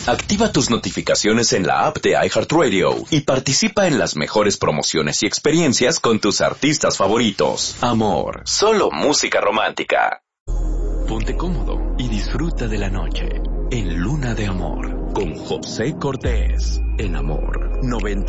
Activa tus notificaciones en la app de iHeartRadio y participa en las mejores promociones y experiencias con tus artistas favoritos. Amor, solo música romántica. Ponte cómodo y disfruta de la noche en Luna de Amor con José Cortés. En Amor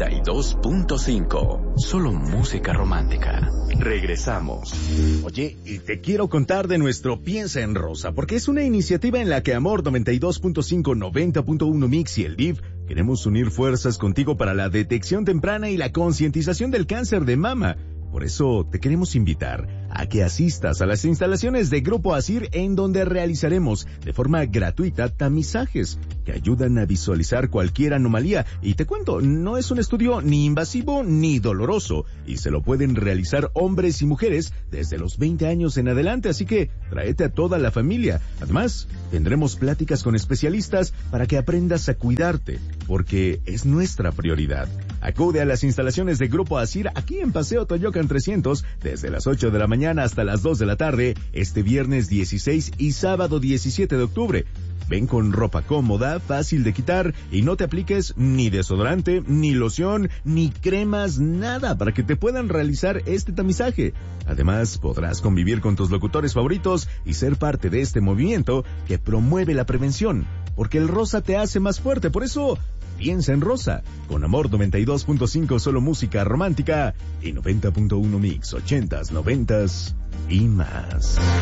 92.5. Solo música romántica. Regresamos. Oye, y te quiero contar de nuestro Piensa en Rosa, porque es una iniciativa en la que Amor 92.5, 90.1 Mix y el DIF queremos unir fuerzas contigo para la detección temprana y la concientización del cáncer de mama. Por eso te queremos invitar a que asistas a las instalaciones de Grupo Asir, en donde realizaremos de forma gratuita tamizajes que ayudan a visualizar cualquier anomalía. Y te cuento, no es un estudio ni invasivo ni doloroso, y se lo pueden realizar hombres y mujeres desde los 20 años en adelante, así que tráete a toda la familia. Además, tendremos pláticas con especialistas para que aprendas a cuidarte, porque es nuestra prioridad. Acude a las instalaciones de Grupo Asir aquí en Paseo Toyocan 300 desde las 8 de la mañana hasta las 2 de la tarde, este viernes 16 y sábado 17 de octubre. Ven con ropa cómoda, fácil de quitar, y no te apliques ni desodorante, ni loción, ni cremas, nada, para que te puedan realizar este tamizaje. Además, podrás convivir con tus locutores favoritos y ser parte de este movimiento que promueve la prevención, porque el rosa te hace más fuerte. Por eso, piensa en rosa. Con Amor 92.5, solo música romántica, y 90.1 Mix, 80s, 90s y más.